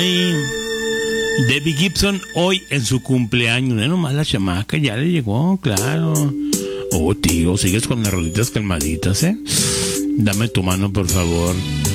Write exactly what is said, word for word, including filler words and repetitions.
Debbie Gibson hoy en su cumpleaños. No nomás la chamaca, ya le llegó, claro. Oh, tío, sigues con las roditas calmaditas, ¿eh? Dame tu mano, por favor.